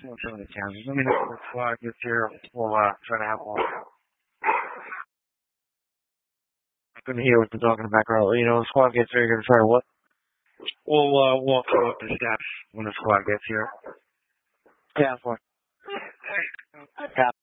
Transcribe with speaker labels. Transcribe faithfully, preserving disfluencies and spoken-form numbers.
Speaker 1: We'll show the chances. Let me know if the squad gets here. We'll uh, try to have one. I couldn't hear what they're talking about, girl. You know, the squad gets here, you're going to try to what? We'll uh, walk you up the steps when the squad gets here. Yeah, for.